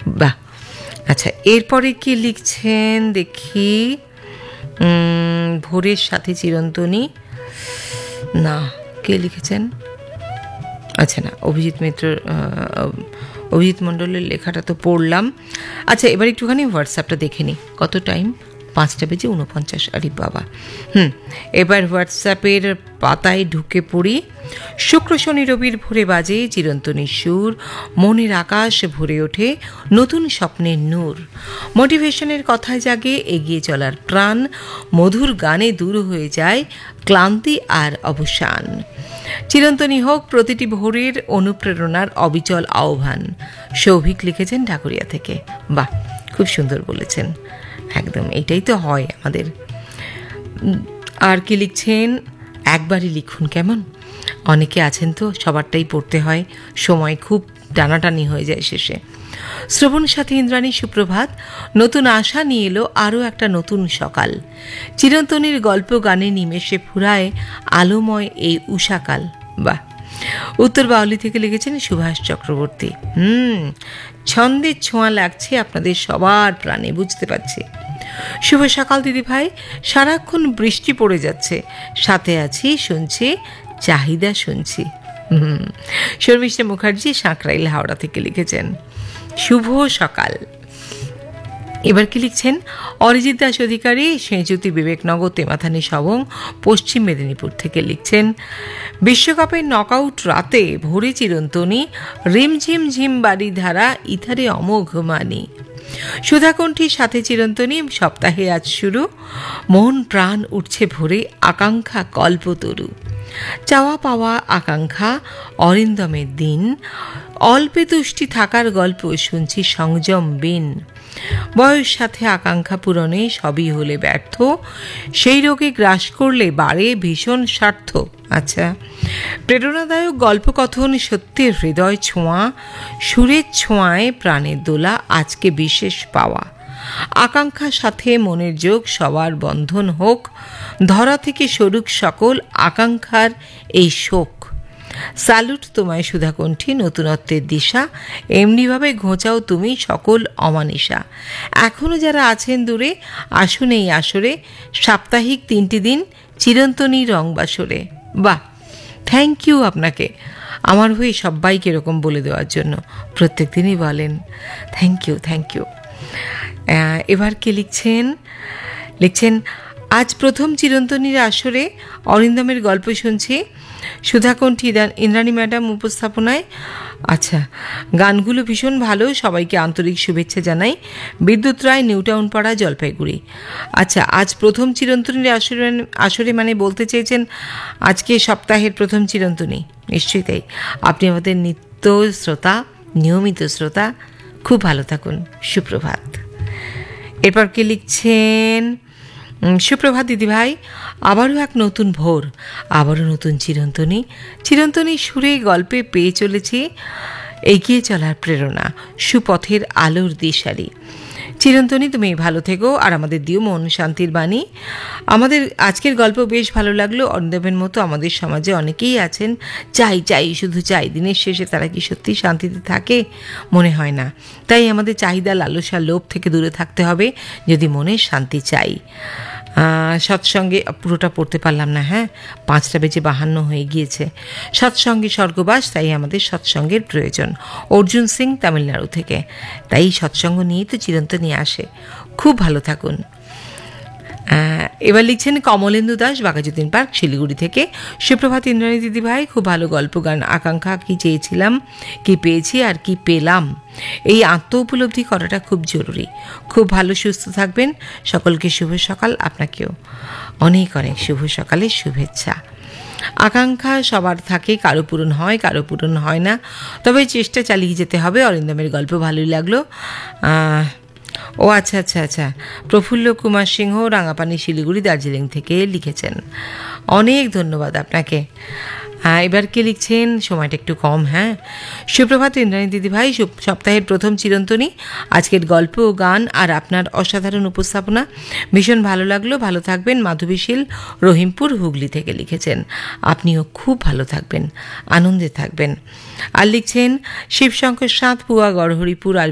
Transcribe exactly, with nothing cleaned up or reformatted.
বাহ, আচ্ছা এরপরে কি লিখছেন দেখি। ভোরের সাথে চিরন্তনী, না কে লিখেছেন, আচ্ছা না অভিজিৎ মিত্র, অভিজিৎ মণ্ডলের লেখাটা তো পড়লাম। আচ্ছা এবার একটুখানি হোয়াটসঅ্যাপটা দেখে নিই, কত টাইম, পাঁচটা বেজে উনপঞ্চাশ, আরে বাবা। হুম এবার হোয়াটসঅ্যাপের পাতায় ঢুকে পড়ি। শুক্র শনি রবির ভোরে বাজে চিরন্তনীর সুর, মনের আকাশ ভরে ওঠে নতুন স্বপ্নের নূর, মোটিভেশনের কথায় জাগে এগিয়ে চলার প্রাণ, মধুর গানে দূর হয়ে যায় ক্লান্তি আর অবসান। চিরন্তনী হোক প্রতিটি ভোরের অনুপ্রেরণার অবিচল আহ্বান। সৌভিক লিখেছেন ঢাকুরিয়া থেকে। বাহ, খুব সুন্দর বলেছেন, একদম এটাই তো হয় আমাদের। আর কি লিখছেন, একবারই লিখুন কেমন, অনেকে আছেন তো সবারটাই পড়তে হয়, সময় খুব টানাটানি হয়ে যায় শেষে। শ্রবণ সাথী ইন্দ্রাণী সুপ্রভাত, নতুন আশা নিয়ে এলো আরও একটা নতুন সকাল, চিরন্তনীর গল্প গানে নিমেষে ফুরায় আলোময় এই উষাকাল। বাহ, উত্তর বাউলি থেকে লিখেছেন সুভাষ চক্রবর্তী। হুম ছন্দের ছোঁয়া লাগছে আপনাদের সবার প্রাণে, বুঝতে পারছি। শুভ সকাল দিদি ভাই, সারাক্ষণ বৃষ্টি পড়ে যাচ্ছে, সাথে আছি শুনছি, চাহিদা শুনছি। হুম শর্মিষ্ঠা মুখার্জি সাঁকরাইল হাওড়া থেকে লিখেছেন শুভ সকাল। এবার কি লিখছেন, অরিজিৎ দাস অধিকারী সেঁচুতি বিবেকনগর তেমাথানি সবং পশ্চিম মেদিনীপুর থেকে লিখছেন, বিশ্বকাপের নকআউট রাতে ভোরে চিরন্তনী, রিমঝিম ঝিম বাড়ি ধারা ইথারে অমোঘ মানি, সুধাকণ্ঠীর সাথে চিরন্তনী, সপ্তাহে আজ শুরু, মন প্রাণ উঠছে ভোরে, আকাঙ্ক্ষা কল্পতরু, চাওয়া পাওয়া আকাঙ্ক্ষা অরিন্দমের দিন, অল্পে তুষ্টি থাকার গল্প শুনছি সংযম বিন, বয়স সাথে আকাঙ্ক্ষা পূরণে সবই হলে ব্যর্থ, সেই রোগে গ্রাস করলে বাড়ে ভীষণ স্বার্থ। আচ্ছা, প্রেরণাদায়ক গল্পকথন, সত্যের হৃদয় ছোঁয়া, সুরের ছোঁয়ায় প্রাণের দোলা আজকে বিশেষ পাওয়া, আকাঙ্ক্ষার সাথে মনের যোগ সবার বন্ধন হোক, ধরা থেকে সরুক সকল আকাঙ্ক্ষার এই শোক, স্যালুট তোমায় সুধাকণ্ঠী নতুনত্বের দিশা, এমনিভাবে ঘোচাও তুমি সকল অমানিসা, এখনও যারা আছেন দূরে আসুন এই আসরে, সাপ্তাহিক তিনটি দিন চিরন্তনী রংবাসরে। বাহ, থ্যাংক ইউ আপনাকে আমার হয়ে সবাইকে এরকম বলে দেওয়ার জন্য, প্রত্যেক দিনই বলেন, থ্যাংক ইউ থ্যাংক ইউ। এবার কে লিখছেন, লিখছেন আজ প্রথম চিরন্তনীর আসরে অরিন্দমের গল্প শুনছি, সুধাকণ্ঠী ইন্দ্রাণী ম্যাডাম উপস্থাপনায়। আচ্ছা, গানগুলো ভীষণ ভালো, সবাইকে আন্তরিক শুভেচ্ছা জানাই। বিদ্যুৎ রায়, নিউটাউন পাড়া, জলপাইগুড়ি। আচ্ছা, আজ প্রথম চিরন্তনীর আসরে আসরে মানে বলতে চেয়েছেন আজকে সপ্তাহের প্রথম চিরন্তনী, নিশ্চয়ই তাই। আপনি আমাদের নিত্য শ্রোতা, নিয়মিত শ্রোতা, খুব ভালো থাকুন, সুপ্রভাত। এরপর কে লিখছেন, সুপ্রভাত দিদিভাই, আবারও এক নতুন ভোর, আবারও নতুন চিরন্তনী, চিরন্তনী সুরে গল্পে পেয়ে চলেছি এগিয়ে চলার প্রেরণা, সুপথের আলোর দিশারি। চিরন্তনী তুমি ভালো থেকো আর আমাদের দিও মন শান্তির বাণী। আমাদের আজকের গল্প বেশ ভালো লাগলো। অরিন্দমের মতো আমাদের সমাজে অনেকেই আছেন চাই চাই শুধু চাই, দিনের শেষে তারা কি সত্যি শান্তিতে থাকে? মনে হয় না। তাই আমাদের চাহিদা, লালসা, লোভ থেকে দূরে থাকতে হবে যদি মনে শান্তি চাই। সৎসঙ্গে, পুরোটা পড়তে পারলাম না, হ্যাঁ পাঁচটা বেজে বাহান্ন হয়ে গিয়েছে। সৎসঙ্গে স্বর্গবাস, তাই আমাদের সৎসঙ্গের প্রয়োজন। অর্জুন সিং তামিলনাড়ু থেকে, তাই সৎসঙ্গ নিয়েই তো চিরন্তনী আসে। খুব ভালো থাকুন। এবার লিখছেন কমলেন্দু দাস, বাঘাযতীন পার্ক, শিলিগুড়ি থেকে। সুপ্রভাত ইন্দ্রাণী দিদিভাই, খুব ভালো গল্প গান, আকাঙ্ক্ষা কি চেয়েছিলাম, কি পেয়েছি আর কি পেলাম, এই আত্ম উপলব্ধি করাটা খুব জরুরি। খুব ভালো সুস্থ থাকবেন, সকলকে শুভ সকাল। আপনাকেও অনেক অনেক শুভ সকালের শুভেচ্ছা। আকাঙ্ক্ষা সবার থাকে, কারো পূরণ হয়, কারো পূরণ হয় না, তবে চেষ্টা চালিয়ে যেতে হবে। অরিন্দমের গল্প ভালোই লাগলো। ও আচ্ছা আচ্ছা আচ্ছা প্রফুল্ল কুমার সিংহ, রাঙাপানি, শিলিগুড়ি, দার্জিলিং থেকে লিখেছেন। অনেক ধন্যবাদ আপনাকে। এবার কে লিখছেন, সময়টা একটু কম, হ্যাঁ। সুপ্রভাত ইন্দ্রাণী দিদিভাই, সপ্তাহের প্রথম চিরন্তনী, আজকের গল্প, গান আর আপনার অসাধারণ উপস্থাপনা ভীষণ ভালো লাগলো। ভালো থাকবেন। মাধবীশীল, রহিমপুর, হুগলি থেকে লিখেছেন। আপনিও খুব ভালো থাকবেন, আনন্দে থাকবেন। আর লিখছেন শিবশঙ্কর সাঁত, পুয়া, গড়হরিপুর,